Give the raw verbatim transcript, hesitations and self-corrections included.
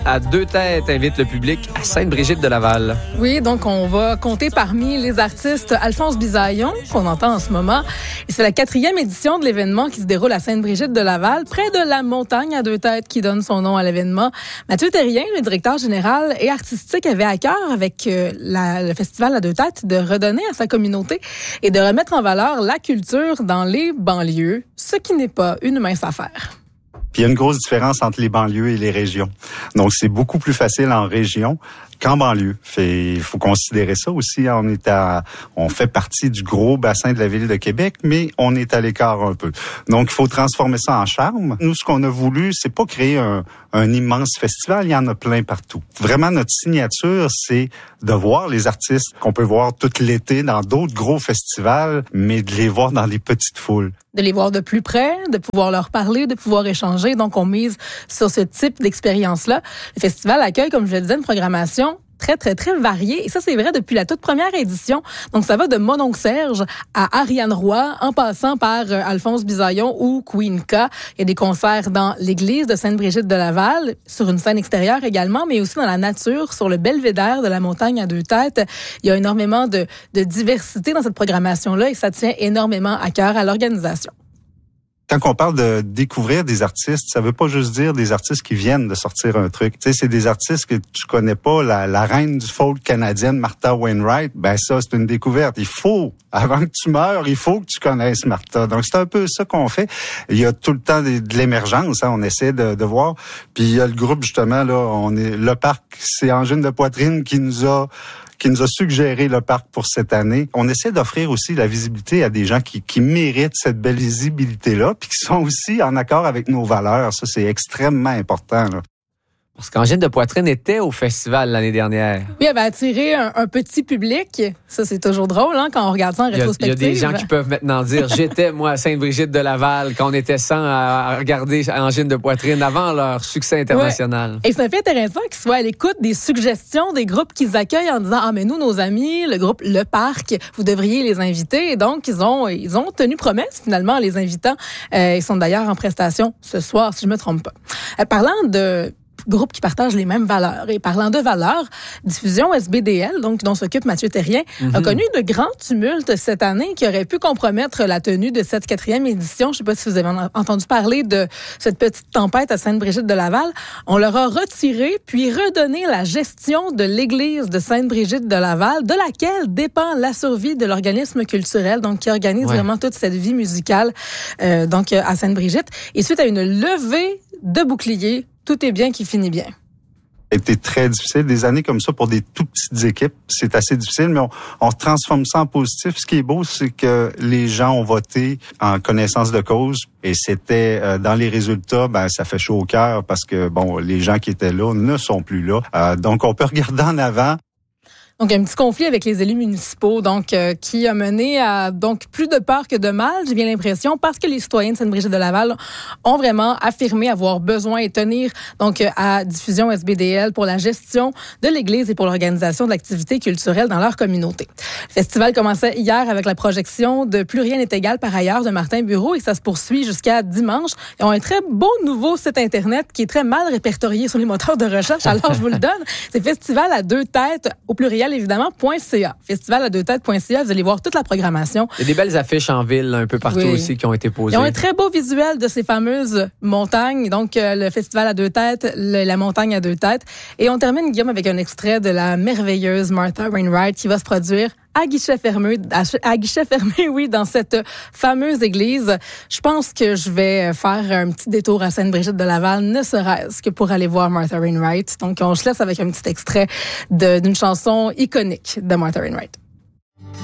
À deux têtes invite le public à Sainte-Brigitte-de-Laval. Oui, donc on va compter parmi les artistes Alphonse Bisaillon, qu'on entend en ce moment. Et c'est la quatrième édition de l'événement qui se déroule à Sainte-Brigitte-de-Laval, près de la montagne à deux têtes qui donne son nom à l'événement. Mathieu Terrien, le directeur général et artistique, avait à cœur avec euh, la, le festival à deux têtes de redonner à sa communauté et de remettre en valeur la culture dans les banlieues, ce qui n'est pas une mince affaire. Puis il y a une grosse différence entre les banlieues et les régions. Donc, c'est beaucoup plus facile en région qu'en banlieue. Fait, il faut considérer ça aussi. On est à, on fait partie du gros bassin de la ville de Québec, mais on est à l'écart un peu. Donc, il faut transformer ça en charme. Nous, ce qu'on a voulu, c'est pas créer un, un immense festival. Il y en a plein partout. Vraiment, notre signature, c'est de voir les artistes qu'on peut voir tout l'été dans d'autres gros festivals, mais de les voir dans des petites foules. De les voir de plus près, de pouvoir leur parler, de pouvoir échanger. Donc, on mise sur ce type d'expérience-là. Le festival accueille, comme je le disais, une programmation très, très, très variée. Et ça, c'est vrai depuis la toute première édition. Donc, ça va de Mon oncle Serge à Ariane Roy, en passant par euh, Alphonse Bisaillon ou Queen K. Il y a des concerts dans l'église de Sainte-Brigitte-de-Laval, sur une scène extérieure également, mais aussi dans la nature, sur le belvédère de la montagne à deux têtes. Il y a énormément de, de diversité dans cette programmation-là et ça tient énormément à cœur à l'organisation. Quand on parle de découvrir des artistes, ça veut pas juste dire des artistes qui viennent de sortir un truc. Tu sais, c'est des artistes que tu connais pas. La, la reine du folk canadienne, Martha Wainwright, ben ça, c'est une découverte. Il faut, avant que tu meurs, il faut que tu connaisses Martha. Donc, c'est un peu ça qu'on fait. Il y a tout le temps de, de l'émergence, hein, on essaie de, de voir. Puis, il y a le groupe, justement, là, on est, le parc, c'est Angine de Poitrine qui nous a qui nous a suggéré le parc pour cette année. On essaie d'offrir aussi la visibilité à des gens qui, qui méritent cette belle visibilité-là, puis qui sont aussi en accord avec nos valeurs. Ça, c'est extrêmement important, là. Parce qu'Angine de Poitrine était au festival l'année dernière. Oui, elle avait attiré un, un petit public. Ça, c'est toujours drôle, hein, quand on regarde ça en rétrospective. Il y a des gens qui peuvent maintenant dire « J'étais, moi, à Sainte-Brigitte-de-Laval quand on était cent à regarder Angine de Poitrine avant leur succès international. Ouais. » Et c'est un fait intéressant qu'ils soient à l'écoute des suggestions des groupes qu'ils accueillent en disant « Ah, mais nous, nos amis, le groupe Le Parc, vous devriez les inviter. » Et donc, ils ont, ils ont tenu promesse, finalement, en les invitant. Euh, ils sont d'ailleurs en prestation ce soir, si je ne me trompe pas. Euh, parlant de groupes qui partagent les mêmes valeurs. Et parlant de valeurs, Diffusion S B D L, donc dont s'occupe Mathieu Terrien, mm-hmm. a connu de grands tumultes cette année qui auraient pu compromettre la tenue de cette quatrième édition. Je ne sais pas si vous avez entendu parler de cette petite tempête à Sainte-Brigitte-de-Laval. On leur a retiré puis redonné la gestion de l'église de Sainte-Brigitte-de-Laval, de laquelle dépend la survie de l'organisme culturel, donc qui organise ouais. vraiment toute cette vie musicale euh, donc à Sainte-Brigitte. Et suite à une levée de boucliers, tout est bien qui finit bien. Ça a été très difficile. Des années comme ça pour des tout petites équipes, c'est assez difficile, mais on, on transforme ça en positif. Ce qui est beau, c'est que les gens ont voté en connaissance de cause et c'était euh, dans les résultats, ben ça fait chaud au cœur parce que bon, les gens qui étaient là ne sont plus là. Euh, donc on peut regarder en avant. Donc, un petit conflit avec les élus municipaux, donc euh, qui a mené à donc plus de peur que de mal, j'ai bien l'impression, parce que les citoyens de Sainte-Brigitte-de-Laval ont vraiment affirmé avoir besoin et tenir donc euh, à Diffusion S B D L pour la gestion de l'église et pour l'organisation de l'activité culturelle dans leur communauté. Le festival commençait hier avec la projection de Plus rien n'est égal par ailleurs de Martin Bureau et ça se poursuit jusqu'à dimanche. Ils ont un très beau nouveau site internet qui est très mal répertorié sur les moteurs de recherche, alors je vous le donne. C'est festival à deux têtes au pluriel évidemment, .ca. Festival à deux têtes point c a. Vous allez voir toute la programmation. Il y a des belles affiches en ville, un peu partout oui. aussi, qui ont été posées. Ils ont un très beau visuel de ces fameuses montagnes. Donc, euh, le festival à deux têtes, le, la montagne à deux têtes. Et on termine, Guillaume, avec un extrait de la merveilleuse Martha Wainwright qui va se produire à guichet fermé, à, à guichet fermé, oui, dans cette fameuse église. Je pense que je vais faire un petit détour à Sainte-Brigitte-de-Laval, ne serait-ce que pour aller voir Martha Wainwright. Donc, on se laisse avec un petit extrait de, d'une chanson iconique de Martha Wainwright.